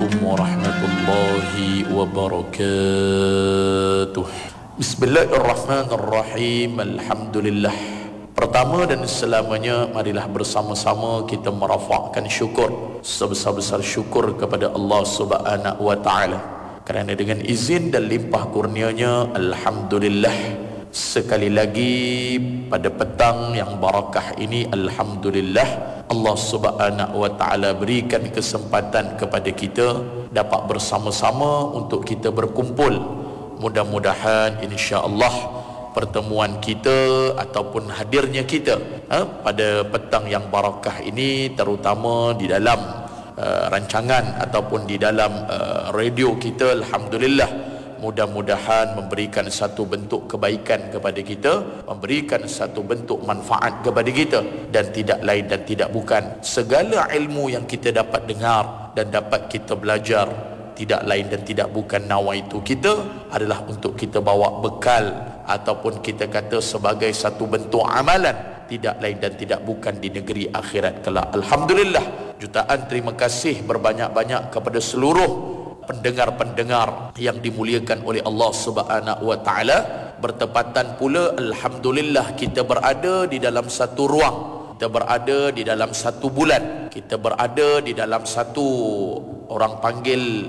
warahmatullahi wabarakatuh. Bismillahirrahmanirrahim. Alhamdulillah. Pertama dan selamanya, marilah bersama-sama kita merafakkan syukur, sebesar-besar syukur kepada Allah Subhanahu wa taala. Kerana dengan izin dan limpah kurnianya, alhamdulillah, sekali lagi pada petang yang barakah ini, alhamdulillah, Allah Subhanahu wa taala berikan kesempatan kepada kita dapat bersama-sama untuk kita berkumpul. Mudah-mudahan insya-Allah pertemuan kita ataupun hadirnya kita pada petang yang barakah ini, terutama di dalam rancangan ataupun di dalam radio kita, alhamdulillah, mudah-mudahan memberikan satu bentuk kebaikan kepada kita, memberikan satu bentuk manfaat kepada kita, dan tidak lain dan tidak bukan, segala ilmu yang kita dapat dengar dan dapat kita belajar, tidak lain dan tidak bukan nawaitu kita adalah untuk kita bawa bekal ataupun kita kata sebagai satu bentuk amalan, tidak lain dan tidak bukan di negeri akhirat kelak. Alhamdulillah, jutaan terima kasih berbanyak-banyak kepada seluruh pendengar-pendengar yang dimuliakan oleh Allah Subhanahu wa taala. Bertepatan pula, alhamdulillah, kita berada di dalam satu ruang, kita berada di dalam satu bulan, kita berada di dalam satu, orang panggil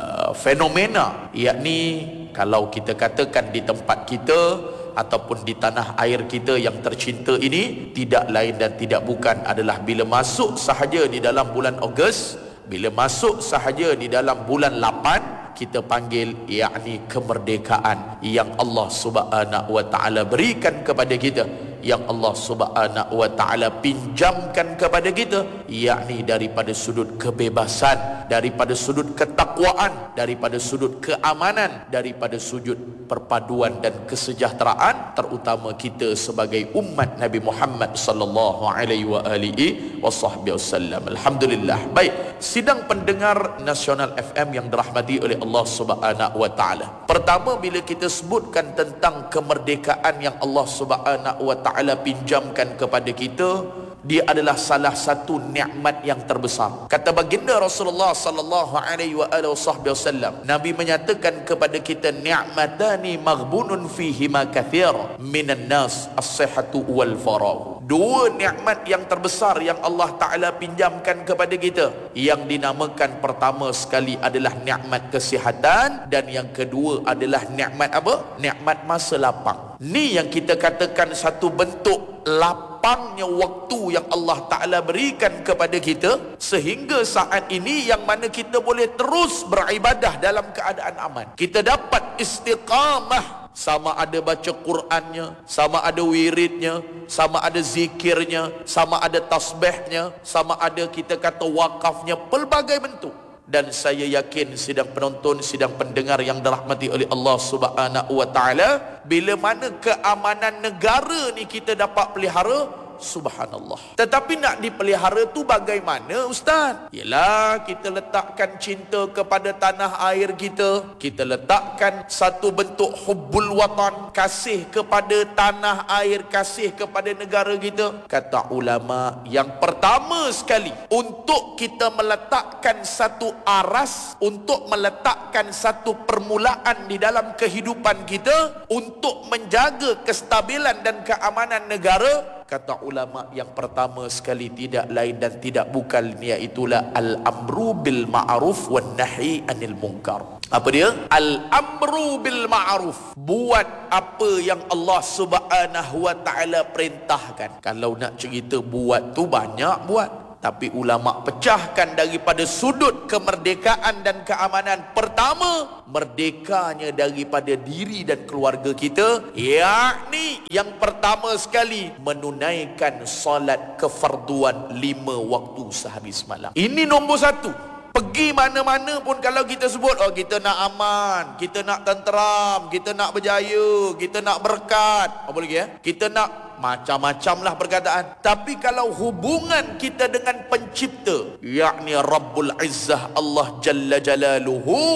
fenomena, yakni kalau kita katakan di tempat kita ataupun di tanah air kita yang tercinta ini, tidak lain dan tidak bukan adalah bila masuk sahaja di dalam bulan Ogos, bila masuk sahaja di dalam bulan 8, kita panggil yakni kemerdekaan yang Allah Subhanahu wa taala berikan kepada kita, yang Allah Subhanahu wa taala pinjamkan kepada kita, yakni daripada sudut kebebasan, daripada sudut ketakwaan, daripada sudut keamanan, daripada sudut perpaduan dan kesejahteraan, terutama kita sebagai umat Nabi Muhammad sallallahu alaihi wa alihi wasallam. Alhamdulillah. Baik, sidang pendengar Nasional FM yang dirahmati oleh Allah Subhanahu wa taala. Pertama, bila kita sebutkan tentang kemerdekaan yang Allah Subhanahu wa taala pinjamkan kepada kita, dia adalah salah satu nikmat yang terbesar. Kata baginda Rasulullah sallallahu alaihi wasallam, Nabi menyatakan kepada kita, ni'matani maghbunun fihima kathir minan nas, as-sihhatu wal faragh. Dua nikmat yang terbesar yang Allah taala pinjamkan kepada kita, yang dinamakan pertama sekali adalah nikmat kesihatan, dan yang kedua adalah nikmat apa? Nikmat masa lapang. Ni yang kita katakan satu bentuk lapangnya waktu yang Allah Ta'ala berikan kepada kita, sehingga saat ini yang mana kita boleh terus beribadah dalam keadaan aman. Kita dapat istiqamah, sama ada baca Qurannya, sama ada wiridnya, sama ada zikirnya, sama ada tasbihnya, sama ada kita kata wakafnya, pelbagai bentuk. Dan saya yakin sidang penonton, sidang pendengar yang dirahmati oleh Allah Subhanahu wa taala, bila mana keamanan negara ni kita dapat pelihara, subhanallah. Tetapi nak dipelihara tu bagaimana, Ustaz? Yalah, kita letakkan cinta kepada tanah air kita, kita letakkan satu bentuk hubbul watan, kasih kepada tanah air, kasih kepada negara kita. Kata ulama, yang pertama sekali untuk kita meletakkan satu aras, untuk meletakkan satu permulaan di dalam kehidupan kita untuk menjaga kestabilan dan keamanan negara, kata ulama, yang pertama sekali tidak lain dan tidak bukan, iaitulah al-amru bil ma'ruf wan nahi anil munkar. Apa dia? Al-amru bil ma'ruf, buat apa yang Allah Subhanahu wa taala perintahkan. Kalau nak cerita buat tu banyak buat, tapi ulama pecahkan daripada sudut kemerdekaan dan keamanan. Pertama, merdekanya daripada diri dan keluarga kita, yakni yang pertama sekali menunaikan solat kefarduan 5 waktu sehari semalam. Ini nombor satu. Pergi mana-mana pun kalau kita sebut, oh kita nak aman, kita nak tenteram, kita nak berjaya, kita nak berkat, apa lagi ya? Kita nak macam-macam lah perkataan. Tapi kalau hubungan kita dengan pencipta, yakni Rabbul Izzah Allah Jalla Jalaluhu,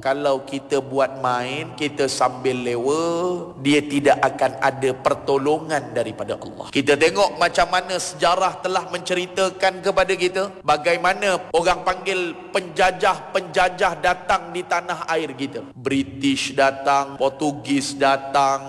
kalau kita buat main, kita sambil lewa, dia tidak akan ada pertolongan daripada Allah. Kita tengok macam mana sejarah telah menceritakan kepada kita bagaimana orang panggil penjajah datang di tanah air kita. British datang, Portugis datang,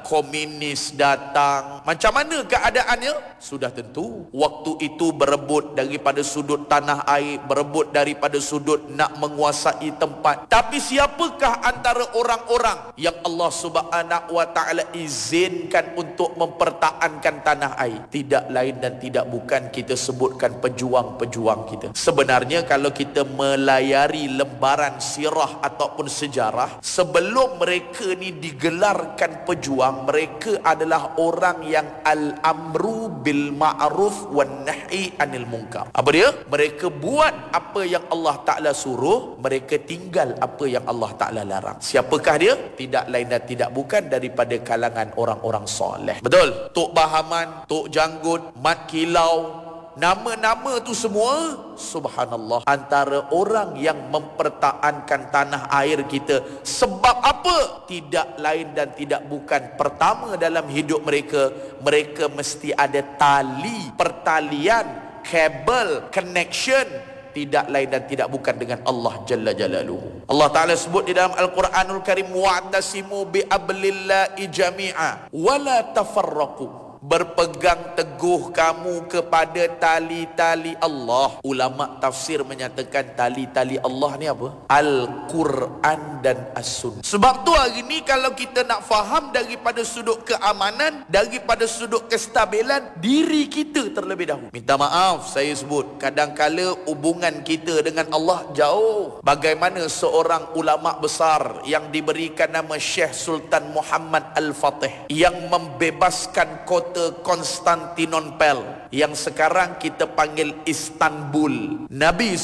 komunis datang. Macam mana keadaannya? Sudah tentu waktu itu berebut daripada sudut tanah air, berebut daripada sudut nak menguasai tempat. Tapi siapakah antara orang-orang yang Allah Subhanahu wa taala izinkan untuk mempertahankan tanah air? Tidak lain dan tidak bukan kita sebutkan pejuang-pejuang kita. Sebenarnya kalau kita melayari lembaran sirah ataupun sejarah, sebelum mereka ni digelarkan pejuang, mereka adalah orang yang al-amru bil ma'ruf wan nahi anil munkar. Apa dia? Mereka buat apa yang Allah Ta'ala suruh, mereka tinggal apa yang Allah Ta'ala larang. Siapakah dia? Tidak lain dan tidak bukan daripada kalangan orang-orang soleh. Betul? Tok Bahaman, Tok Janggut, Mat Kilau, nama-nama tu semua, subhanallah, antara orang yang mempertahankan tanah air kita. Sebab apa? Tidak lain dan tidak bukan, pertama dalam hidup mereka, mereka mesti ada tali pertalian, kabel, connection, tidak lain dan tidak bukan dengan Allah Jalla Jalaluhu. Allah Ta'ala sebut di dalam Al-Quranul Karim, wa'tasimu bi'ablillahi jami'a wa la tafarraqu. Berpegang teguh kamu kepada tali-tali Allah. Ulama tafsir menyatakan tali-tali Allah ni apa? Al-Quran dan As-Sunnah. Sebab tu hari ni kalau kita nak faham daripada sudut keamanan, daripada sudut kestabilan diri kita terlebih dahulu. Minta maaf saya sebut, kadang-kala hubungan kita dengan Allah jauh. Bagaimana seorang ulama besar yang diberikan nama Syekh Sultan Muhammad Al-Fatih yang membebaskan kota Konstantinopel yang sekarang kita panggil Istanbul. Nabi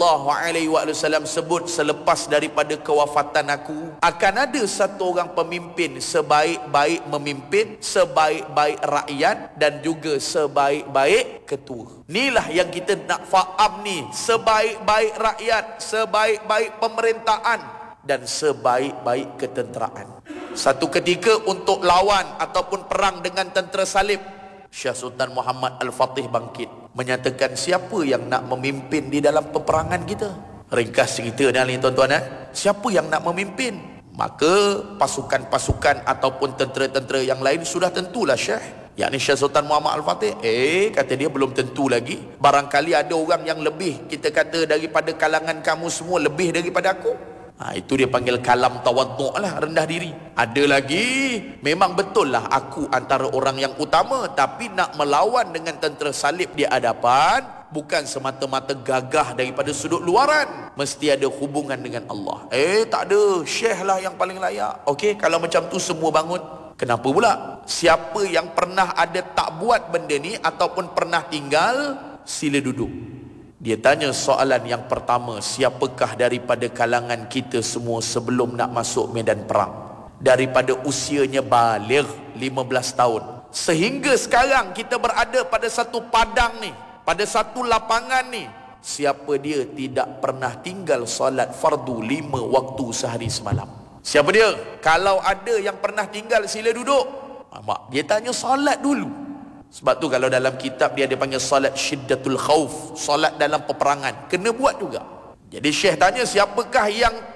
SAW sebut, selepas daripada kewafatan aku akan ada satu orang pemimpin, sebaik-baik memimpin, sebaik-baik rakyat dan juga sebaik-baik ketua. Inilah yang kita nak faham ni, sebaik-baik rakyat, sebaik-baik pemerintahan dan sebaik-baik ketenteraan. Satu ketika untuk lawan ataupun perang dengan tentera salib, Syekh Sultan Muhammad Al-Fatih bangkit, menyatakan siapa yang nak memimpin di dalam peperangan kita? Ringkas cerita ni tuan-tuan, siapa yang nak memimpin? Maka pasukan-pasukan ataupun tentera-tentera yang lain sudah tentulah Syekh, yakni Syekh Sultan Muhammad Al-Fatih. Kata dia, belum tentu lagi. Barangkali ada orang yang lebih, kita kata daripada kalangan kamu semua, lebih daripada aku. Itu dia panggil kalam tawaddu' lah, rendah diri. Ada lagi, memang betul lah aku antara orang yang utama, tapi nak melawan dengan tentera salib di hadapan bukan semata-mata gagah daripada sudut luaran, mesti ada hubungan dengan Allah. Tak ada, Syekh lah yang paling layak. Okey, kalau macam tu semua bangun. Kenapa pula? Siapa yang pernah ada tak buat benda ni ataupun pernah tinggal, sila duduk. Dia tanya soalan yang pertama, siapakah daripada kalangan kita semua sebelum nak masuk medan perang, daripada usianya baligh 15 tahun sehingga sekarang kita berada pada satu padang ni, pada satu lapangan ni, siapa dia tidak pernah tinggal solat fardu 5 waktu sehari semalam? Siapa dia? Kalau ada yang pernah tinggal, sila duduk. Dia tanya solat dulu. Sebab tu kalau dalam kitab dia panggil salat syiddatul khauf, salat dalam peperangan, kena buat juga. Jadi Syekh tanya, siapakah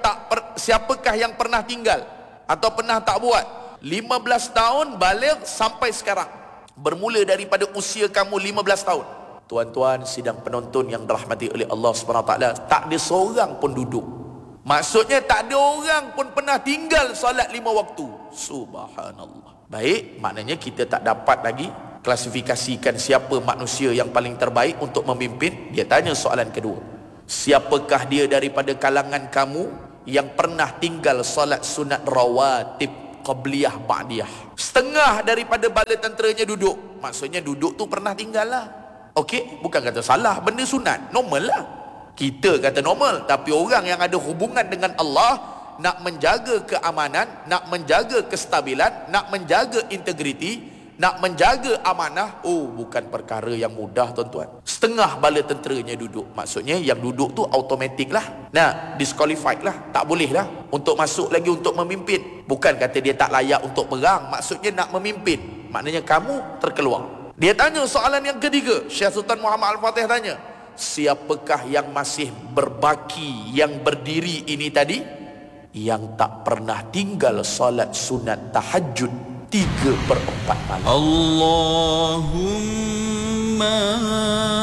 yang pernah tinggal atau pernah tak buat? 15 tahun baligh sampai sekarang. Bermula daripada usia kamu 15 tahun. Tuan-tuan sidang penonton yang dirahmati oleh Allah SWT, tak ada seorang pun duduk. Maksudnya tak ada orang pun pernah tinggal salat 5 waktu. Subhanallah. Baik, maknanya kita tak dapat lagi klasifikasikan siapa manusia yang paling terbaik untuk memimpin. Dia tanya soalan kedua, siapakah dia daripada kalangan kamu yang pernah tinggal solat sunat rawatib qabliyah ba'diyah? Setengah daripada bala tenteranya duduk. Maksudnya duduk tu pernah tinggal lah. Okey, bukan kata salah, benda sunat, normal lah. Kita kata normal, tapi orang yang ada hubungan dengan Allah, nak menjaga keamanan, nak menjaga kestabilan, nak menjaga integriti, Nak menjaga amanah, bukan perkara yang mudah tuan-tuan. Setengah bala tenteranya duduk. Maksudnya yang duduk tu automatik lah. Nah, disqualified lah. Tak boleh lah untuk masuk lagi untuk memimpin. Bukan kata dia tak layak untuk perang. Maksudnya nak memimpin. Maknanya kamu terkeluar. Dia tanya soalan yang ketiga. Syekh Sultan Muhammad Al-Fatih tanya, siapakah yang masih berbaki, yang berdiri ini tadi, yang tak pernah tinggal salat sunat tahajud 3/4 malam? Allahumma